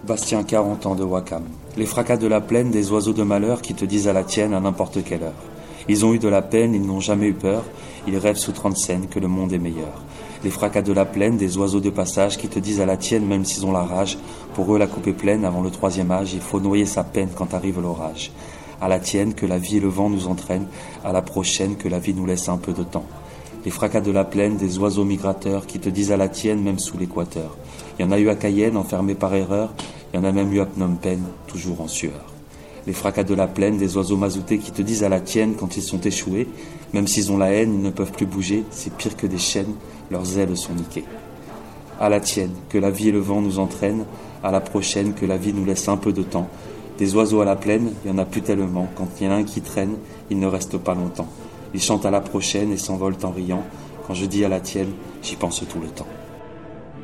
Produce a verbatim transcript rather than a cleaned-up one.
Bastien, quarante ans, de Wakam. Les fracas de la plaine, des oiseaux de malheur qui te disent à la tienne à n'importe quelle heure. Ils ont eu de la peine, ils n'ont jamais eu peur, ils rêvent sous trente scènes que le monde est meilleur. Les fracas de la plaine, des oiseaux de passage qui te disent à la tienne même s'ils ont la rage. Pour eux la coupe est pleine, avant le troisième âge, il faut noyer sa peine quand arrive l'orage. À la tienne que la vie et le vent nous entraînent, à la prochaine que la vie nous laisse un peu de temps. Les fracas de la plaine, des oiseaux migrateurs qui te disent à la tienne même sous l'équateur. Il y en a eu à Cayenne, enfermé par erreur, il y en a même eu à Phnom Penh, toujours en sueur. Les fracas de la plaine, des oiseaux mazoutés qui te disent à la tienne quand ils sont échoués, même s'ils ont la haine, ils ne peuvent plus bouger, c'est pire que des chaînes, leurs ailes sont niquées. À la tienne, que la vie et le vent nous entraînent, à la prochaine, que la vie nous laisse un peu de temps. Des oiseaux à la plaine, il y en a plus tellement, quand il y en a un qui traîne, il ne reste pas longtemps. Ils chantent à la prochaine et s'envolent en riant, quand je dis à la tienne, j'y pense tout le temps.